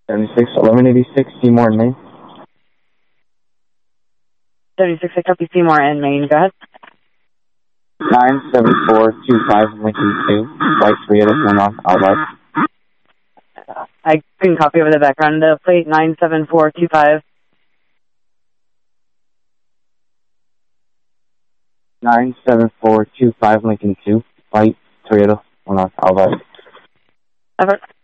76, 1186, Seymour, Maine. 76, I copy Seymour and Maine. Go ahead. 97425 Lincoln 2, flight 3 at 1 off outlet. I couldn't copy over the background. The plate 97425. 97425 Lincoln 2, flight 3 at 1 off outlet. Over.